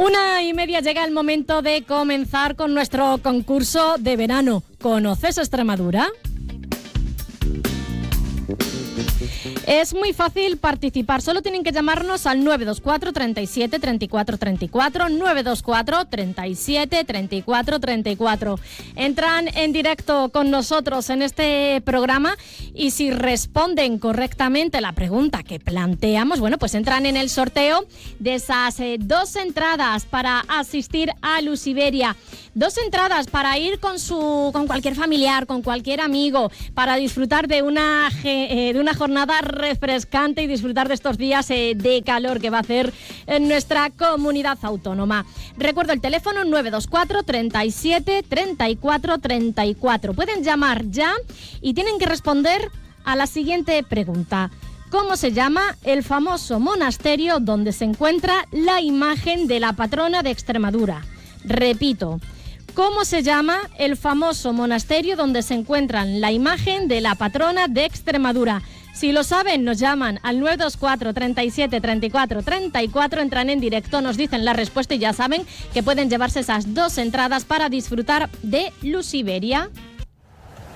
1:30 llega el momento de comenzar con nuestro concurso de verano. ¿Conoces Extremadura? Es muy fácil participar, solo tienen que llamarnos al 924 37 34 34, 924 37 34 34. Entran en directo con nosotros en este programa y si responden correctamente la pregunta que planteamos, bueno, pues entran en el sorteo de esas 2 entradas para asistir a Lusiberia. 2 entradas para ir con cualquier familiar, con cualquier amigo, para disfrutar de una jornada refrescante y disfrutar de estos días de calor que va a hacer en nuestra comunidad autónoma. Recuerdo el teléfono 924 37 34 34. Pueden llamar ya y tienen que responder a la siguiente pregunta. ¿Cómo se llama el famoso monasterio donde se encuentra la imagen de la patrona de Extremadura? Repito. ¿Cómo se llama el famoso monasterio donde se encuentra la imagen de la patrona de Extremadura? Si lo saben, nos llaman al 924 37 34 34, entran en directo, nos dicen la respuesta y ya saben que pueden llevarse esas 2 entradas para disfrutar de Lusiberia.